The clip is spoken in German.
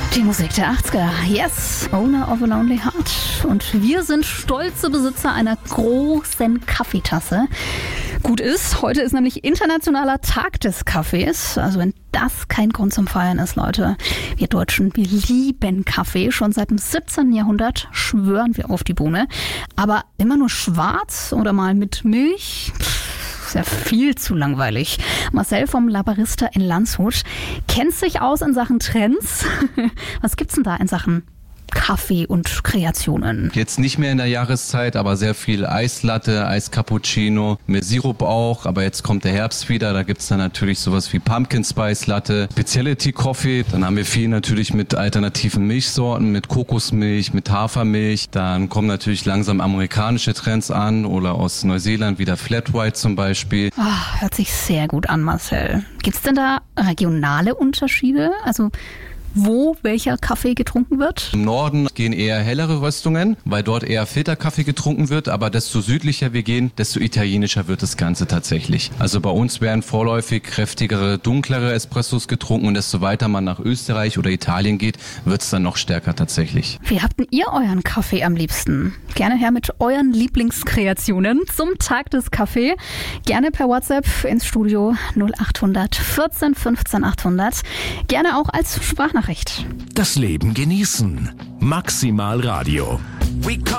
Die Musik der 80er. Yes, Owner of a Lonely Heart. Und wir sind stolze Besitzer einer großen Kaffeetasse. Gut ist, heute ist nämlich internationaler Tag des Kaffees. Also wenn das kein Grund zum Feiern ist, Leute. Wir Deutschen, wir lieben Kaffee. Schon seit dem 17. Jahrhundert schwören wir auf die Bohne. Aber immer nur schwarz oder mal mit Milch? Ist ja viel zu langweilig. Marcel vom La Barista in Landshut kennt sich aus in Sachen Trends. Was gibt's denn da in Sachen Kaffee und Kreationen? Jetzt nicht mehr in der Jahreszeit, aber sehr viel Eislatte, Eiscappuccino, mit Sirup auch. Aber jetzt kommt der Herbst wieder, da gibt's dann natürlich sowas wie Pumpkin Spice Latte, Specialty Coffee. Dann haben wir viel natürlich mit alternativen Milchsorten, mit Kokosmilch, mit Hafermilch. Dann kommen natürlich langsam amerikanische Trends an oder aus Neuseeland wieder Flat White zum Beispiel. Hört sich sehr gut an, Marcel. Gibt's denn da regionale Unterschiede? Also wo welcher Kaffee getrunken wird? Im Norden gehen eher hellere Röstungen, weil dort eher Filterkaffee getrunken wird, aber desto südlicher wir gehen, desto italienischer wird das Ganze tatsächlich. Also bei uns werden vorläufig kräftigere, dunklere Espressos getrunken und desto weiter man nach Österreich oder Italien geht, wird es dann noch stärker tatsächlich. Wie habt denn ihr euren Kaffee am liebsten? Gerne her mit euren Lieblingskreationen zum Tag des Kaffee. Gerne per WhatsApp ins Studio 0800 14 15 800. Gerne auch als Sprachnachricht. Das Leben genießen. Maximal Radio.